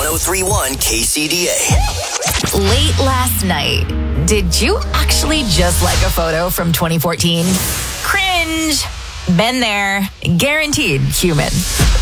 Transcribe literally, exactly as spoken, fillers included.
oh three point one K C D A. Late last night, did you actually just like a photo from twenty fourteen? Cringe. Been there. Guaranteed human.